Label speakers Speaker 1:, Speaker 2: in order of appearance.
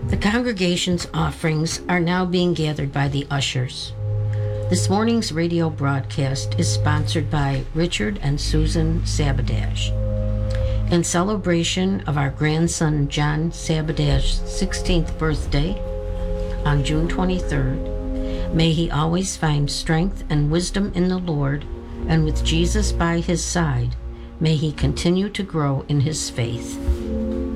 Speaker 1: The congregation's offerings are now being gathered by the ushers. This morning's radio broadcast is sponsored by Richard and Susan Sabadash. In celebration of our grandson John Sabadash's 16th birthday on June 23rd, may he always find strength and wisdom in the Lord, and with Jesus by his side, may he continue to grow in his faith.